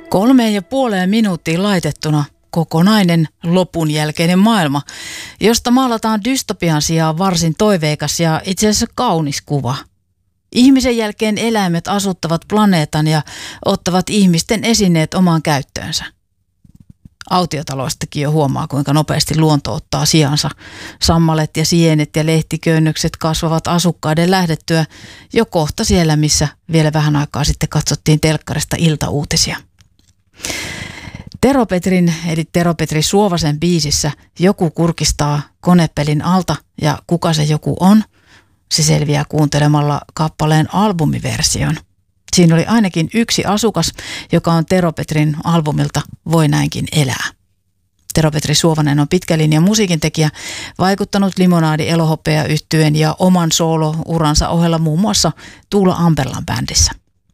3,5 minuuttiin laitettuna kokonainen lopun jälkeinen maailma, josta maalataan dystopian sijaan varsin toiveikas ja itse asiassa kaunis kuva. Ihmisen jälkeen eläimet asuttavat planeetan ja ottavat ihmisten esineet omaan käyttöönsä. Autiotaloistakin jo huomaa, kuinka nopeasti luonto ottaa sijansa. Sammalet ja sienet ja lehtiköynnökset kasvavat asukkaiden lähdettyä jo kohta siellä, missä vielä vähän aikaa sitten katsottiin telkkarista iltauutisia. Tero Petrin eli Tero Petri Suovasen biisissä Joku kurkistaa konepelin alta ja kuka se joku on, se selviää kuuntelemalla kappaleen albumiversion. Siinä oli ainakin yksi asukas, joka on Tero Petrin albumilta Voi näinkin elää. Tero Petri Suovanen on pitkä linjan musiikintekijä, vaikuttanut Limonadi Elohopea -yhtyeen ja oman soolo-uransa ohella muun muassa Tuula Amperlan bändissä.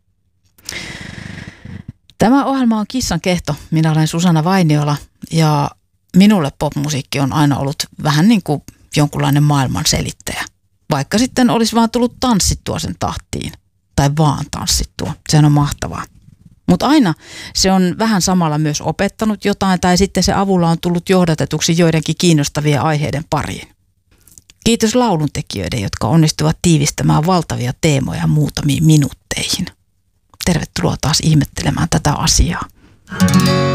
Tämä ohjelma on Kissan kehto. Minä olen Susanna Vainiola ja minulle popmusiikki on aina ollut vähän niin kuin jonkunlainen maailman selittäjä. Vaikka sitten olisi vaan tullut tanssittua sen tahtiin. Tai vaan tanssittua. Sehän on mahtavaa. Mutta aina se on vähän samalla myös opettanut jotain tai sitten se avulla on tullut johdatetuksi joidenkin kiinnostavien aiheiden pariin. Kiitos lauluntekijöiden, jotka onnistuvat tiivistämään valtavia teemoja muutamiin minuutteihin. Tervetuloa taas ihmettelemään tätä asiaa.